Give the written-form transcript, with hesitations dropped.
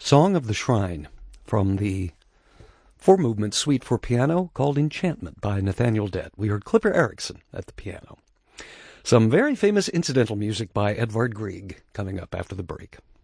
Song of the Shrine from the four-movement suite for piano called Enchantment by Nathaniel Dett. We heard Clipper Erickson at the piano. Some very famous incidental music by Edvard Grieg coming up after the break.